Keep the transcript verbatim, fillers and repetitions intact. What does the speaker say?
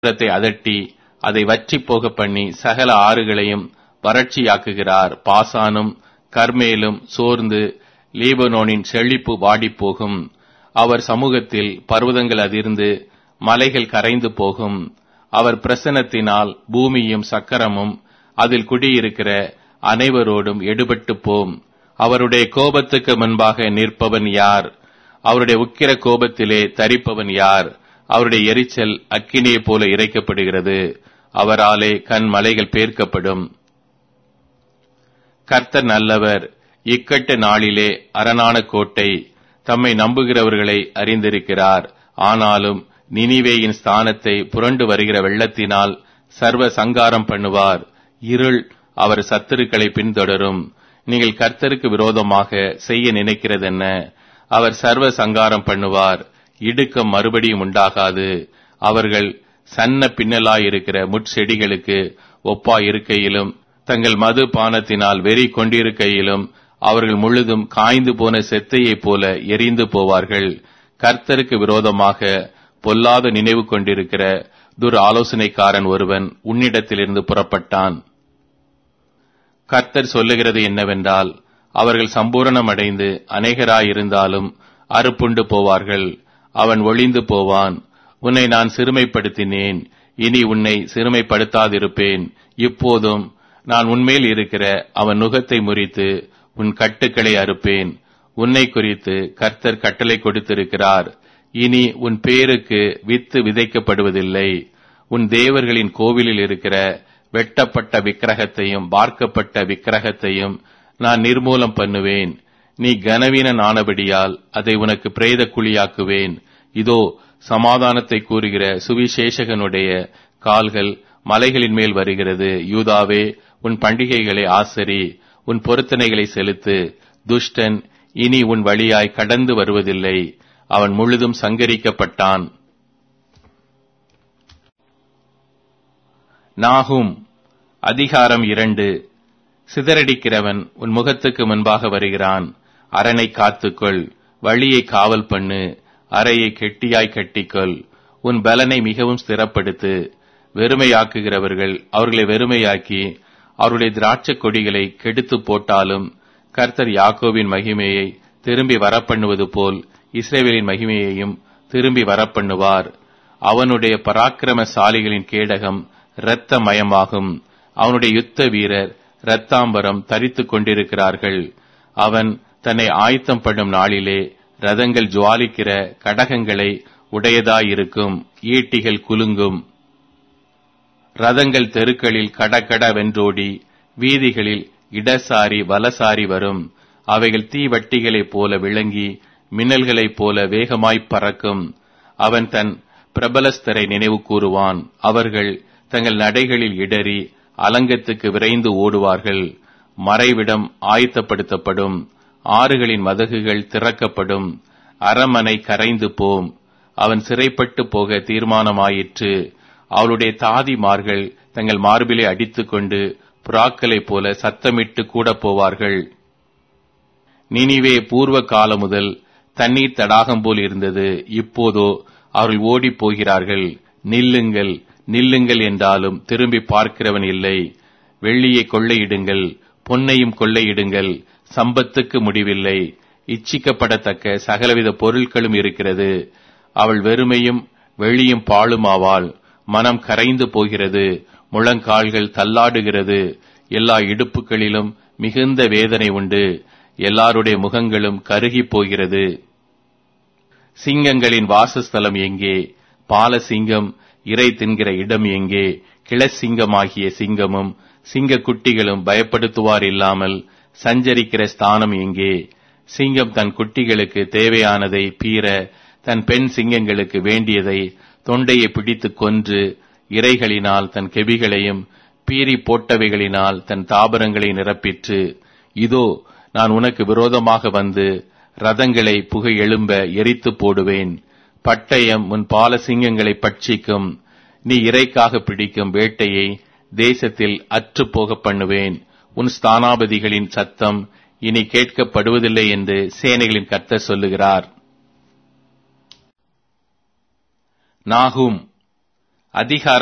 சமுத்திரத்தை அதட்டி அதை வற்றி போக பண்ணி சகல ஆறுகளையும் வறட்சியாக்குகிறார். பாசானும் கர்மேலும் சோர்ந்து லீபனோனின் செழிப்பு வாடிப்போகும். அவர் சமூகத்தில் பர்வதங்கள் அதிர்ந்து மலைகள் கரைந்து போகும். அவர் பிரசன்னத்தினால் பூமியும் சக்கரமும் அதில் குடியிருக்கிற அனைவரோடும் எடுபட்டு போம். அவருடைய கோபத்துக்கு முன்பாக நிற்பவன் யார்? அவருடைய உக்கிர கோபத்திலே தரிப்பவன் யார்? அவருடைய எரிச்சல் அக்கினியைப் போல இறைக்கப்படுகிறது. அவராலே கண் மலைகள் பேர்க்கப்படும். கர்த்தர் நல்லவர். இக்கட்டு நாளிலே அரணான கோட்டை. தம்மை நம்புகிறவர்களை அறிந்திருக்கிறார். ஆனாலும் நினிவேயின் ஸ்தானத்தை புரண்டு வருகிற வெள்ளத்தினால் சர்வ சங்காரம் பண்ணுவார். இருள் அவர் சத்துருக்களை பின்தொடரும். நீங்கள் கர்த்தருக்கு விரோதமாக செய்ய நினைக்கிறதென்ன? அவர் சர்வ சங்காரம் பண்ணுவார். இடுக்கம் மறுபடியும் உண்டாகாது. அவர்கள் சன்ன பின்னலாயிருக்கிற முட்செடிகளுக்கு ஒப்பாயிருக்கையிலும் தங்கள் மது பானத்தினால் வெறி கொண்டிருக்கையிலும் அவர்கள் முழுதும் காய்ந்து போன செத்தையைப் போல எரிந்து போவார்கள். கர்த்தருக்கு விரோதமாக பொல்லாத நினைவு கொண்டிருக்கிற துர் ஆலோசனைக்காரன் ஒருவன் உன்னிடத்திலிருந்து புறப்பட்டான். கர்த்தர் சொல்லுகிறது என்னவென்றால், அவர்கள் சம்பூரணமடைந்து அநேகராயிருந்தாலும் அறுப்புண்டு போவார்கள். அவன் ஒளிந்து போவான். உன்னை நான் சிறுமைப்படுத்தினேன், இனி உன்னை சிறுமைப்படுத்தாதிருப்பேன். இப்போதும் நான் உன்மேல் இருக்கிற அவன் நுகத்தை முறித்து உன் கட்டுக்களை அறுப்பேன். உன்னை குறித்து கர்த்தர் கட்டளை கொடுத்திருக்கிறார். இனி உன் பேருக்கு வித்து விதைக்கப்படுவதில்லை. உன் தேவர்களின் கோவிலில் இருக்கிற வெட்டப்பட்ட விக்கிரகத்தையும் வார்க்கப்பட்ட விக்கிரகத்தையும் நான் நிர்மூலம் பண்ணுவேன். நீ கனவீனன் ஆனபடியால் அதை உனக்கு பிரேத குழியாக்குவேன். இதோ சமாதானத்தை கூறுகிற சுவிசேஷகனுடைய கால்கள் மலைகளின் மேல் வருகிறது. யூதாவே, உன் பண்டிகைகளை ஆசரி, உன் பொருத்தனைகளை செலுத்து. துஷ்டன் இனி உன் வழியாய் கடந்து வருவதில்லை. அவன் முழுதும் சங்கரிக்கப்பட்டான். நாகும் அதிகாரம் இரண்டு. சிதறடிக்கிறவன் உன் முகத்துக்கு முன்பாக வருகிறான். அரணை காத்துக்கொள், வழியை காவல் பண்ணு, அறையை கெட்டியாய் கட்டிக்கொள். உன் பலனை மிகவும் ஸ்திரப்படுத்து. வெறுமையாக்குகிறவர்கள் அவர்களை வெறுமையாக்கி அவருடைய திராட்சை கொடிகளை கெடுத்து போட்டாலும் கர்த்தர் யாக்கோபின் மகிமையை திரும்பி வரப்பண்ணுவது போல் இஸ்ரவேலின் மகிமையையும் திரும்பி வரப்பண்ணுவார். அவனுடைய பராக்கிரமசாலிகளின் கேடகம் இரத்த மயமாகும். அவனுடைய யுத்த வீரர் இரத்தாம்பரம் தரித்து கொண்டிருக்கிறார்கள். அவன் தன்னை ஆயத்தம் பண்ணும் நாளிலே ரதங்கள் ஜுவாலிக்கிற கடகங்களை உடையதாயிருக்கும். ஈட்டிகள் குலுங்கும். ரதங்கள் தெருக்களில் கடகட வென்றோடி வீதிகளில் இடசாரி வலசாரி வரும். அவைகள் தீவட்டிகளைப் போல விளங்கி மின்னல்களைப் போல வேகமாய்ப் பறக்கும். அவன் தன் பிரபலஸ்தரை நினைவு கூறுவான். அவர்கள் தங்கள் நடைகளில் இடறி அலங்கத்துக்கு விரைந்து ஓடுவார்கள். மறைவிடம் ஆயத்தப்படுத்தப்படும். ஆறுகளின் மதகுகள் திறக்கப்படும். அரமனை கரைந்து போம். அவன் சிறைப்பட்டு போக தீர்மானமாயிற்று. அவளுடைய தாதிமார்கள் தங்கள் மார்பிலை அடித்துக் கொண்டு புறாக்களைப் போல சத்தமிட்டு கூட போவார்கள். நினிவே பூர்வ காலம் முதல் தண்ணீர் தடாகம் போல் இருந்தது. இப்போதோ அவர்கள் ஓடிப் போகிறார்கள். நில்லுங்கள், நில்லுங்கள் என்றாலும் திரும்பி பார்க்கிறவன் இல்லை. வெள்ளியை கொள்ளையிடுங்கள், பொன்னையும் கொள்ளையிடுங்கள், சம்பத்துக்கு முடிவில்லை. இச்சிக்கப்படத்தக்க சகலவித பொருட்களும் இருக்கிறது. அவள் வெறுமையும் வெளியும் பாழுமாவாள். மனம் கரைந்து போகிறது. முழங்கால்கள் தள்ளாடுகிறது. எல்லா இடுப்புகளிலும் மிகுந்த வேதனை உண்டு. எல்லாருடைய முகங்களும் கருகி போகிறது. சிங்கங்களின் வாசஸ்தலம் எங்கே? பால சிங்கம் இறை தின்கிற இடம் எங்கே? கிளசிங்கமாகிய சிங்கமும் சிங்க குட்டிகளும் பயப்படுத்துவார் இல்லாமல் சஞ்சரிக்கிற ஸ்தானம் எங்கே? சிங்கம் தன் குட்டிகளுக்கு தேவையானதை பீற, தன் பெண் சிங்கங்களுக்கு வேண்டியதை தொண்டையை பிடித்து கொன்று, இறைகளினால் தன் கெபிகளையும் பீறி போட்டவைகளினால் தன் தாபரங்களை நிரப்பிற்று. இதோ நான் உனக்கு விரோதமாக வந்து ரதங்களை புகை எழும்ப எரித்து போடுவேன். பட்டயம் உன் பால சிங்கங்களை பட்சிக்கும். நீ இறைக்காக பிடிக்கும் வேட்டையை தேசத்தில் அற்று போக பண்ணுவேன். உன் ஸ்தானாபதிகளின் சத்தம் இனி கேட்கப்படுவதில்லை என்று சேனைகளின் கர்த்தர் சொல்லுகிறார். நாகும் அதிகாரம்